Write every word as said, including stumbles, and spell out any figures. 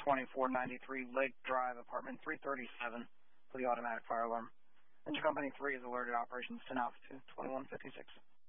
twenty-four ninety-three Lake Drive, apartment three thirty-seven, for the automatic fire alarm. Enter company three is alerted operations ten Alpha two, twenty-one fifty-six.